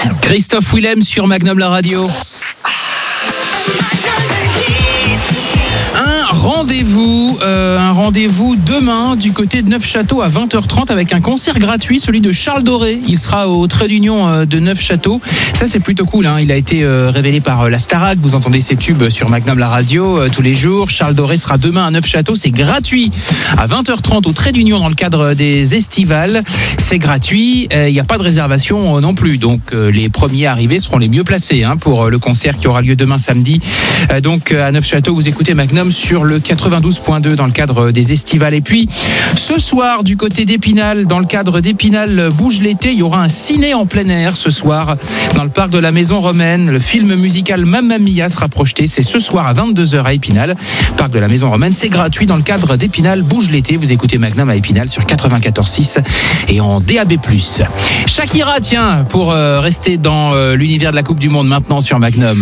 Christophe Willem sur Magnum la radio. Un rendez-vous demain du côté de Neufchâteau à 20h30 avec un concert gratuit, celui de Charles Doré. Il sera au Trait d'Union de Neufchâteau. Ça, c'est plutôt cool, hein. Il a été révélé par la Starac. Vous entendez ses tubes sur Magnum la radio tous les jours. Charles Doré sera demain à Neufchâteau. C'est gratuit à 20h30 au Trait d'Union dans le cadre des Estivales. C'est gratuit. Il n'y a pas de réservation non plus. Donc, les premiers arrivés seront les mieux placés pour le concert qui aura lieu demain samedi. Donc, à Neufchâteau, vous écoutez Magnum sur le 92.2 dans le cadre des Estivales. Et puis, ce soir, du côté d'Épinal, dans le cadre d'Épinal Bouge l'été, il y aura un ciné en plein air ce soir dans le parc de la Maison Romaine. Le film musical Mamma Mia sera projeté. C'est ce soir à 22h à Épinal, parc de la Maison Romaine. C'est gratuit dans le cadre d'Épinal Bouge l'été. Vous écoutez Magnum à Épinal sur 94.6 et en DAB+. Shakira, tiens, pour rester dans l'univers de la Coupe du Monde maintenant sur Magnum.